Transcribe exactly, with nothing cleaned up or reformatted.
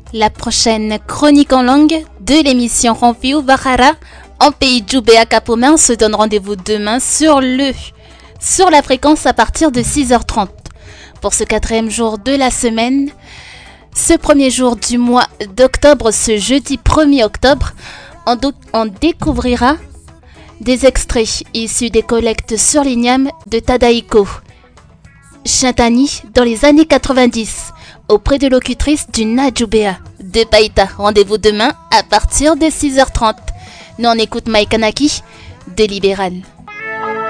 La prochaine chronique en langue de l'émission Renfiou Bahara en pays Djoubé à Capomain se donne rendez-vous demain sur le sur la fréquence à partir de six heures trente. Pour ce quatrième jour de la semaine, ce premier jour du mois d'octobre, ce jeudi premier octobre, on, do- on découvrira des extraits issus des collectes sur l'igname de Tadaiko Shintani dans les années quatre-vingt-dix auprès de locutrice du Nadjoubéa de Païta. Rendez-vous demain à partir de six heures trente. Nous on écoute Mike Kanaki de Libéral.